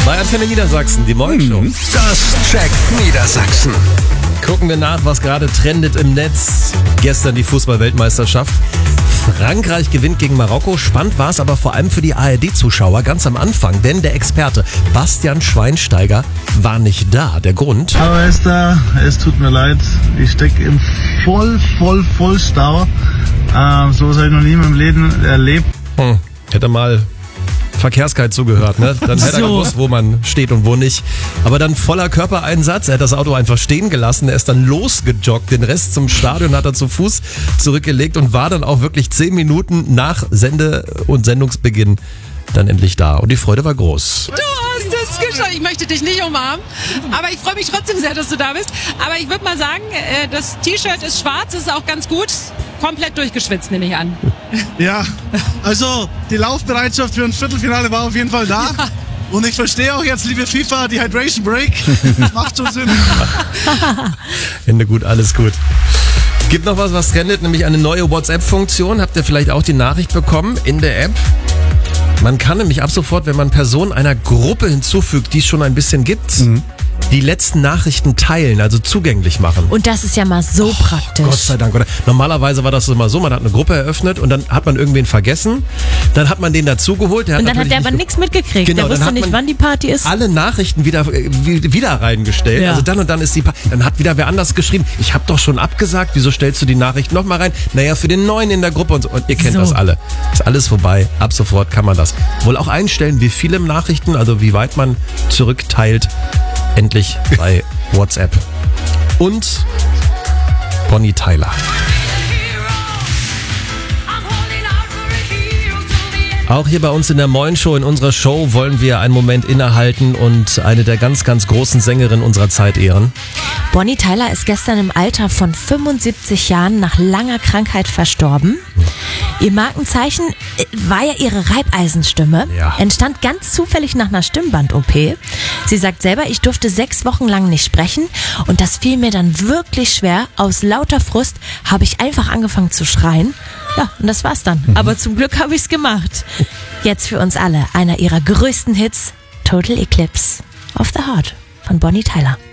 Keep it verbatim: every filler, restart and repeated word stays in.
bei Antenne Niedersachsen, die Morgenshow. Das checkt Niedersachsen. Gucken wir nach, was gerade trendet im Netz. Gestern die Fußball-Weltmeisterschaft. Frankreich gewinnt gegen Marokko. Spannend war es aber vor allem für die A R D-Zuschauer ganz am Anfang, denn der Experte Bastian Schweinsteiger war nicht da. Der Grund? Aber Esther, es tut mir leid, ich stecke im voll, voll, voll Stau. Ähm, so was habe ich noch nie in meinem Leben erlebt. Hm, hätte mal Verkehrsguide zugehört, ne? Dann hätte er So. gewusst, wo man steht und wo nicht. Aber dann voller Körpereinsatz. Er hat das Auto einfach stehen gelassen. Er ist dann losgejoggt. Den Rest zum Stadion hat er zu Fuß zurückgelegt und war dann auch wirklich zehn Minuten nach Sende- und Sendungsbeginn dann endlich da. Und die Freude war groß. Du hast es geschafft. Ich möchte dich nicht umarmen, aber ich freue mich trotzdem sehr, dass du da bist. Aber ich würde mal sagen, äh, das T-Shirt ist schwarz, ist auch ganz gut. Komplett durchgeschwitzt, nehme ich an. Ja, also die Laufbereitschaft für ein Viertelfinale war auf jeden Fall da. Ja. Und ich verstehe auch jetzt, liebe FIFA, die Hydration Break. Macht schon Sinn. Ende gut, alles gut. Gibt noch was, was trendet, nämlich eine neue WhatsApp-Funktion. Habt ihr vielleicht auch die Nachricht bekommen in der App? Man kann nämlich ab sofort, wenn man Personen einer Gruppe hinzufügt, die es schon ein bisschen gibt, mhm. die letzten Nachrichten teilen, also zugänglich machen. Und das ist ja mal so oh, praktisch. Gott sei Dank. Oder? Normalerweise war das immer so, man hat eine Gruppe eröffnet und dann hat man irgendwen vergessen, dann hat man den dazugeholt. Der Und hat dann hat der aber nicht nichts mitgekriegt. Genau, der dann wusste hat nicht, man wann die Party ist. alle Nachrichten wieder, äh, wieder reingestellt. Ja. Also dann und dann ist die Party. Dann hat wieder wer anders geschrieben, ich habe doch schon abgesagt, wieso stellst du die Nachricht nochmal rein? Naja, für den Neuen in der Gruppe und so. Und ihr kennt So. das alle. Ist alles vorbei. Ab sofort kann man das wohl auch einstellen, wie viele Nachrichten, also wie weit man zurückteilt. Endlich bei WhatsApp. Und Bonnie Tyler. Auch hier bei uns in der Moin Show, in unserer Show, wollen wir einen Moment innehalten und eine der ganz, ganz großen Sängerinnen unserer Zeit ehren. Bonnie Tyler ist gestern im Alter von fünfundsiebzig Jahren nach langer Krankheit verstorben. Ihr Markenzeichen war ja ihre Reibeisenstimme. Ja. Entstand ganz zufällig nach einer Stimmband-O P. Sie sagt selber, ich durfte sechs Wochen lang nicht sprechen und das fiel mir dann wirklich schwer. Aus lauter Frust habe ich einfach angefangen zu schreien. Ja, und das war's dann. Mhm. Aber zum Glück habe ich's gemacht. Jetzt für uns alle einer ihrer größten Hits, Total Eclipse of the Heart von Bonnie Tyler.